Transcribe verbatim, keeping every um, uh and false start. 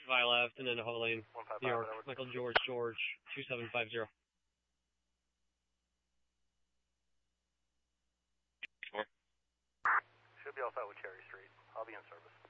five left, and then Hope Lane, one five New five, York, Michael George, George, two seven five zero. Should be all set with Cherry Street. I'll be in service.